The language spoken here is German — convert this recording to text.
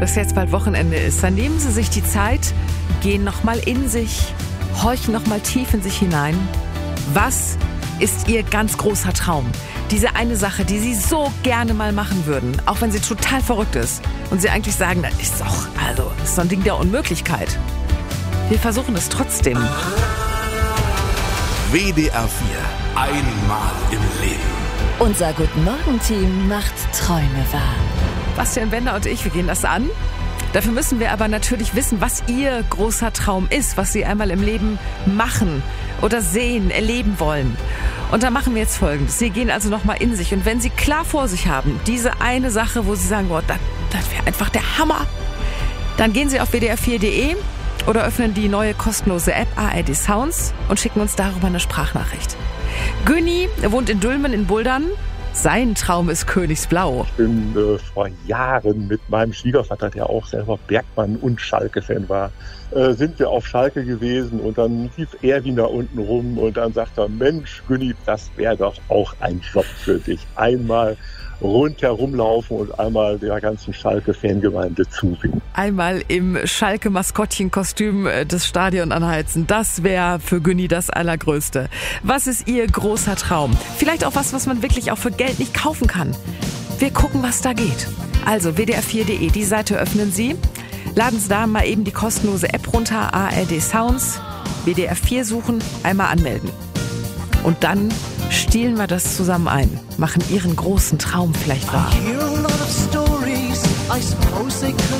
dass jetzt bald Wochenende ist, dann nehmen Sie sich die Zeit, gehen nochmal in sich, horchen nochmal tief in sich hinein. Was ist Ihr ganz großer Traum? Diese eine Sache, die Sie so gerne mal machen würden, auch wenn sie total verrückt ist. Und Sie eigentlich sagen, das ist doch, ist so ein Ding der Unmöglichkeit. Wir versuchen es trotzdem. WDR 4. Einmal im Leben. Unser Guten-Morgen-Team macht Träume wahr. Bastian Bender und ich, wir gehen das an. Dafür müssen wir aber natürlich wissen, was Ihr großer Traum ist, was Sie einmal im Leben machen oder sehen, erleben wollen. Und da machen wir jetzt Folgendes. Sie gehen also nochmal in sich. Und wenn Sie klar vor sich haben, diese eine Sache, wo Sie sagen, boah, das wäre einfach der Hammer, dann gehen Sie auf wdr4.de oder öffnen die neue kostenlose App ARD Sounds und schicken uns darüber eine Sprachnachricht. Günni wohnt in Dülmen in Buldern. Sein Traum ist Königsblau. Ich bin vor Jahren mit meinem Schwiegervater, der auch selber Bergmann und Schalke-Fan war, sind wir auf Schalke gewesen und dann lief Erwin da unten rum und dann sagt er, Mensch, Günni, das wäre doch auch ein Job für dich. Einmal rundherum laufen und einmal der ganzen Schalke-Fangemeinde zusingen. Einmal im Schalke-Maskottchenkostüm das Stadion anheizen. Das wäre für Günni das Allergrößte. Was ist Ihr großer Traum? Vielleicht auch was man wirklich auch für Geld nicht kaufen kann. Wir gucken, was da geht. Also wdr4.de, die Seite öffnen Sie. Laden Sie da mal eben die kostenlose App runter, ARD Sounds, WDR 4 suchen, einmal anmelden. Und dann stielen wir das zusammen ein, machen Ihren großen Traum vielleicht wahr. I hear a lot of stories, I suppose they could